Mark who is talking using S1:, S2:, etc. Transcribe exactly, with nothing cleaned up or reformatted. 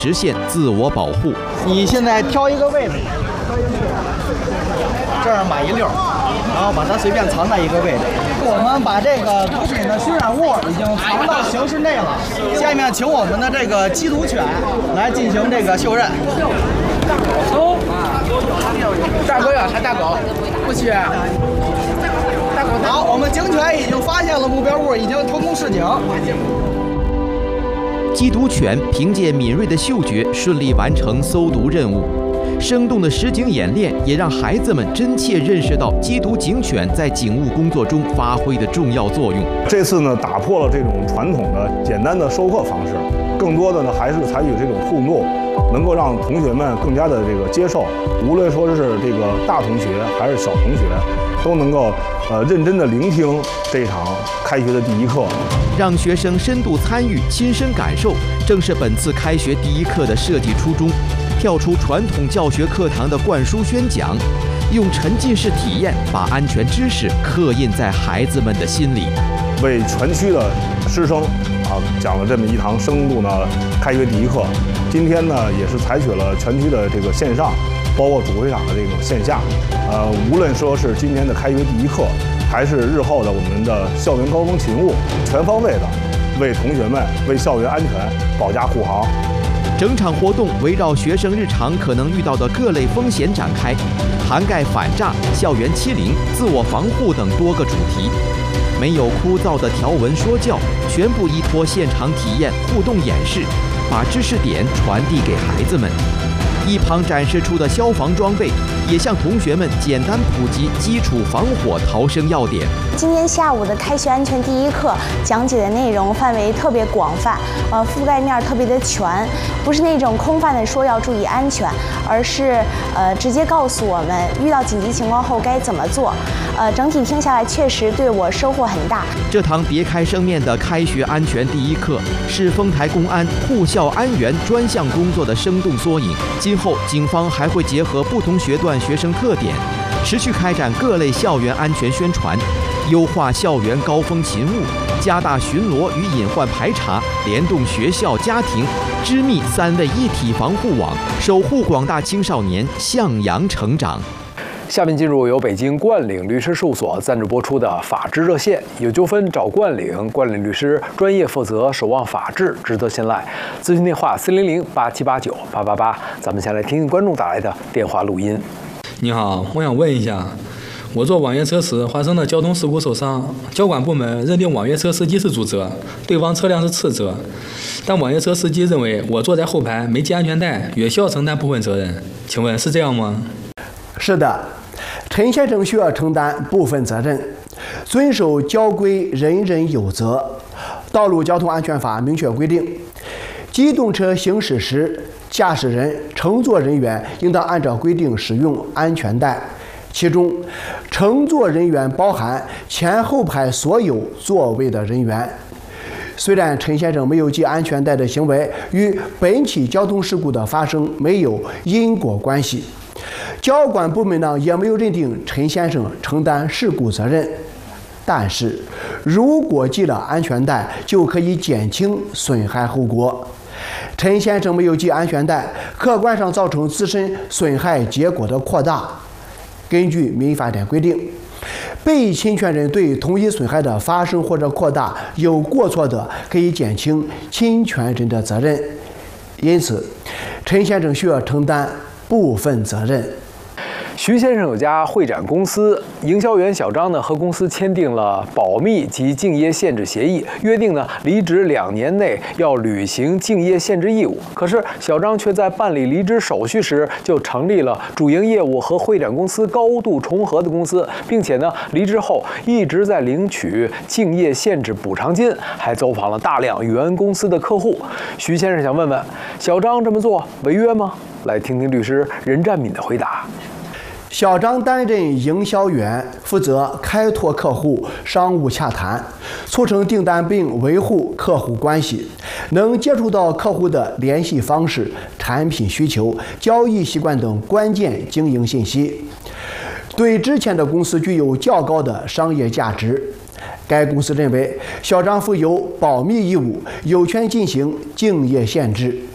S1: 实现自我保护。
S2: 你现在挑一个位置，这儿码一溜，然后把它随便藏在一个位置。我们把这个毒品的熏染物已经藏到刑室内了，下面请我们的这个缉毒犬来进行这个嗅认。
S3: 走，大狗呀，还大狗，不许。大狗，
S2: 好，我们警犬已经发现了目标物，已经成功示警。
S1: 缉毒犬凭借敏锐的嗅觉，顺利完成搜毒任务。生动的实景演练也让孩子们真切认识到缉毒警犬在警务工作中发挥的重要作用。
S4: 这次呢，打破了这种传统的简单的授课方式，更多的呢还是采取这种互动，能够让同学们更加的这个接受。无论说是这个大同学还是小同学，都能够呃认真的聆听这场开学的第一课，
S1: 让学生深度参与、亲身感受，正是本次开学第一课的设计初衷。跳出传统教学课堂的灌输宣讲，用沉浸式体验把安全知识刻印在孩子们的心里，
S4: 为全区的师生啊讲了这么一堂生动的开学第一课。今天呢，也是采取了全区的这个线上，包括主会场的这种线下。呃，无论说是今天的开学第一课，还是日后的我们的校园高峰勤务，全方位的为同学们、为校园安全保驾护航。
S1: 整场活动围绕学生日常可能遇到的各类风险展开，涵盖反诈、校园欺凌、自我防护等多个主题。没有枯燥的条文说教，全部依托现场体验、互动演示，把知识点传递给孩子们。一旁展示出的消防装备，也向同学们简单普及基础防火逃生要点。
S5: 今天下午的开学安全第一课讲解的内容范围特别广泛，呃，覆盖面特别的全，不是那种空泛的说要注意安全，而是呃直接告诉我们遇到紧急情况后该怎么做。呃，整体听下来确实对我收获很大。
S1: 这堂别开生面的开学安全第一课，是丰台公安护校安员专项工作的生动缩影。今后，警方还会结合不同学段学生特点，持续开展各类校园安全宣传，优化校园高峰勤务，加大巡逻与隐患排查，联动学校、家庭，织密三位一体防护网，守护广大青少年向阳成长。
S6: 下面进入由北京冠岭律师事务所赞助播出的法治热线，有纠纷找冠岭，冠岭律师专业负责，守望法治，值得信赖。咨询电话四零零八七八九八八八。咱们先来听听观众打来的电话录音。
S7: 你好，我想问一下，我坐网约车时发生了交通事故受伤，交管部门认定网约车司机是主责，对方车辆是次责，但网约车司机认为我坐在后排没系安全带，也需要承担部分责任，请问是这样吗？
S8: 是的。陈先生需要承担部分责任，遵守交规人人有责。道路交通安全法明确规定，机动车行驶时，驾驶人、乘坐人员应当按照规定使用安全带，其中乘坐人员包含前后排所有座位的人员。虽然陈先生没有系安全带的行为与本起交通事故的发生没有因果关系，交管部门呢也没有认定陈先生承担事故责任，但是如果系了安全带，就可以减轻损害后果。陈先生没有系安全带，客观上造成自身损害结果的扩大。根据民法典规定，被侵权人对同一损害的发生或者扩大有过错的，可以减轻侵权人的责任。因此，陈先生需要承担部分责任。
S6: 徐先生有家会展公司，营销员小张呢和公司签订了保密及竞业限制协议，约定呢离职两年内要履行竞业限制义务。可是小张却在办理离职手续时就成立了主营业务和会展公司高度重合的公司，并且呢离职后一直在领取竞业限制补偿金，还走访了大量原公司的客户。徐先生想问问，小张这么做违约吗？来听听律师任占敏的回答。
S8: 小张担任营销员，负责开拓客户、商务洽谈，促成订单并维护客户关系，能接触到客户的联系方式、产品需求、交易习惯等关键经营信息，对之前的公司具有较高的商业价值。该公司认为，小张负有保密义务，有权进行竞业限制。